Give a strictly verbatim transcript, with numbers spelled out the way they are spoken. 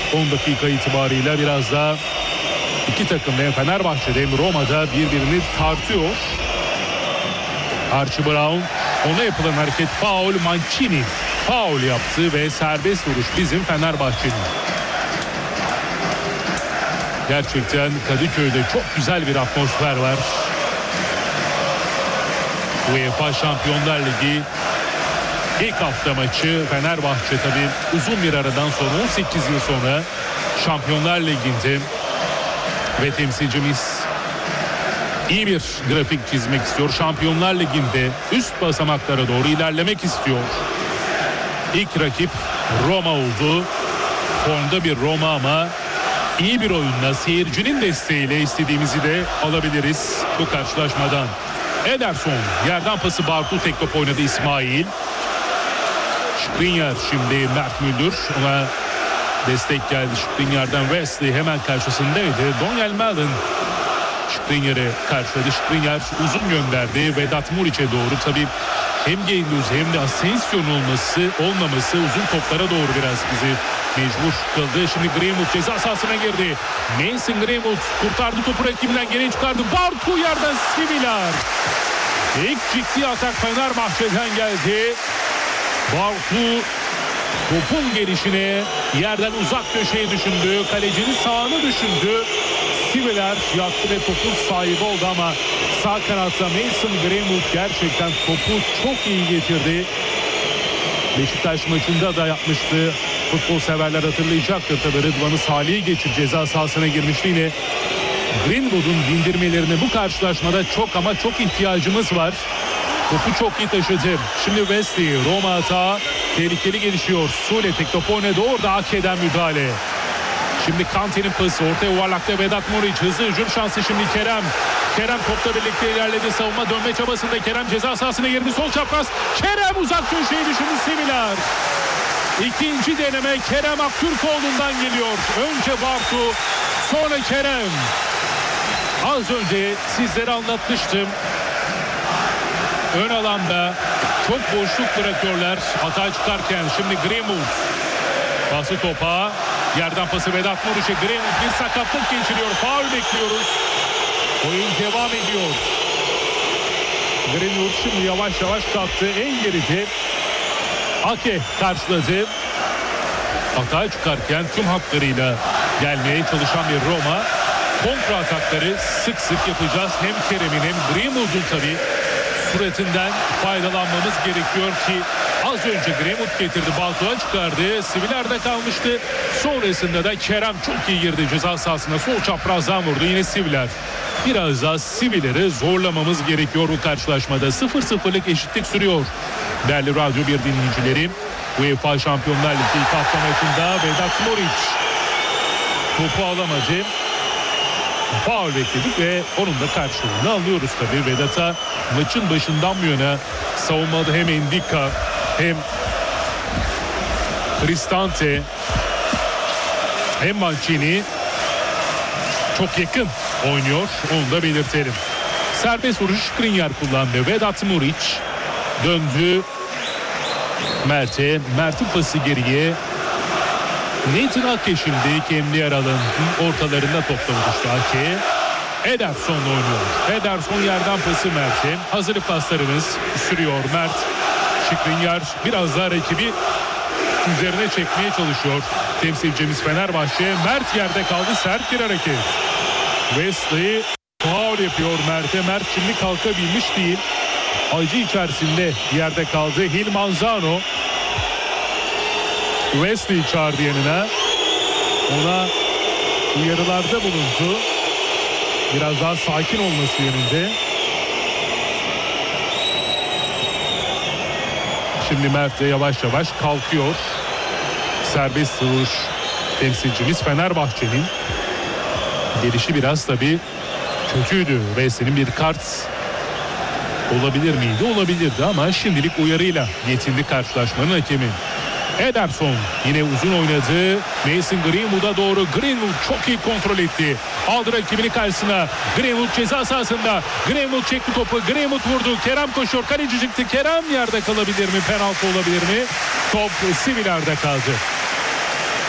on dakika itibarıyla biraz da iki takım hem Fenerbahçe'de hem Roma'da birbirini tartıyor. Archie Brown, ona yapılan hareket faul, Mancini faul yaptı ve serbest vuruş bizim Fenerbahçe'nin. Gerçekten Kadıköy'de çok güzel bir atmosfer var. UEFA Şampiyonlar Ligi ilk hafta maçı. Fenerbahçe tabii uzun bir aradan sonra on sekiz yıl sonra Şampiyonlar Ligi'nde ve temsilcimiz iyi bir grafik çizmek istiyor. Şampiyonlar Ligi'nde üst basamaklara doğru ilerlemek istiyor. İlk rakip Roma oldu. Formda bir Roma ama iyi bir oyunla, seyircinin desteğiyle istediğimizi de alabiliriz bu karşılaşmadan. Ederson yerden pası, Bartu tek top oynadı İsmail. Skriniar şimdi Mert Müldür, ona destek geldi. Skriniar'dan Wesley hemen karşısındaydı. Daniel Malin Skriniar'ı karşıladı. Skriniar uzun gönderdi Vedat Muriç'e doğru. Tabii hem Genduz hem de Asensio'nun olması, olmaması uzun toplara doğru biraz bizi mecbur kıldı. Şimdi Greenwood ceza sahasına girdi. Mason Greenwood kurtardı topu, rakibinden geri çıkardı. Bartu yerden Similar. İlk ciddi atak Fenerbahçe'den geldi. Bartu topun gelişine yerden uzak köşeye düşündü. Kalecinin sağını düşündü. Similar yattı ve topun sahibi oldu ama sağ kanatta Mason Greenwood gerçekten topu çok iyi getirdi. Beşiktaş maçında da yapmıştı. Futbol severler hatırlayacaktır tabii. Rıdvan'ı Salih'i geçip ceza sahasına girmişti. Yine Greenwood'un bindirmelerine bu karşılaşmada çok ama çok ihtiyacımız var. Topu çok iyi taşıdı. Şimdi Wesley, Roma hata tehlikeli gelişiyor. Sule tek top oynadı. Orada Ake'den müdahale. Şimdi Kante'nin pası. Orta yuvarlakta Vedat Muriç. Hızlı hücum şansı şimdi Kerem. Kerem topla birlikte ilerledi. Savunma dönme çabasında Kerem ceza sahasına girdi. Sol çapraz. Kerem uzak köşeyi düşündü Similar. İkinci deneme Kerem Aktürkoğlu'ndan geliyor. Önce Bartu, sonra Kerem. Az önce sizlere anlatmıştım. Ön alanda çok boşluk bırakıyorlar hata çıkarken. Şimdi Greenwood pası topa, yerden pası Vedat Muriç'e. Greenwood bir sakatlık geçiriyor, faul bekliyoruz. Oyun devam ediyor. Greenwood şimdi yavaş yavaş kalktı. En geride Ake karşıladı. Hata çıkarken tüm haklarıyla gelmeye çalışan bir Roma. Kontra atakları sık sık yapacağız. Hem Kerem'in hem Greenwood'un tabii suretinden faydalanmamız gerekiyor ki az önce Greenwood getirdi, Baltuğa çıkardı. Siviler'de kalmıştı. Sonrasında da Kerem çok iyi girdi ceza sahasına. Sol çaprazdan vurdu. Yine Siviler. Biraz daha Siviler'i zorlamamız gerekiyor bu karşılaşmada. sıfır sıfırlık eşitlik sürüyor. Değerli Radyo bir dinleyicileri, UEFA Şampiyonlar Ligi ilk hafta maçında Vedat Muriç topu alamadı. Faul bekledik ve onun da karşılığını alıyoruz tabii. Vedat'a maçın başından bu yana savunmada hem Endika hem Cristante hem Mancini çok yakın oynuyor. Onu da belirtelim. Serbest vuruş Skriniar kullandı. Vedat Muriç döndü Mert'e. Mert'in pası geriye. Nathan Ake şimdi kendi yer alanının ortalarında toplamıştı Ake. Ederson'la oynuyor. Ederson yerden pası Mert'e. Hazırlık paslarımız sürüyor. Mert, Skriniar biraz daha rakibi üzerine çekmeye çalışıyor. Temsilcimiz Fenerbahçe. Mert yerde kaldı. Sert bir hareket. Wesley faul yapıyor Mert'e. Mert şimdi kalkabilmiş değil. Acı içerisinde yerde kaldı. Hil Manzano Wesley çağırdı yanına. Ona uyarılarda bulundu. Biraz daha sakin olması yönünde. Şimdi Mert de yavaş yavaş kalkıyor. Serbest vuruş temsilcimiz Fenerbahçe'nin. Gelişi biraz tabii kötüydü. Wesley'nin bir kart olabilir miydi? Olabilirdi ama şimdilik uyarıyla yetindi karşılaşmanın hakemi. Ederson yine uzun oynadı. Mason Greenwood'a doğru. Greenwood çok iyi kontrol etti. Aldı rakibini karşısına. Greenwood ceza sahasında. Greenwood çekti topu. Greenwood vurdu. Kerem koşuyor. Kaleci çıktı. Kerem yerde kalabilir mi? Penaltı olabilir mi? Top Siviler'de kaldı.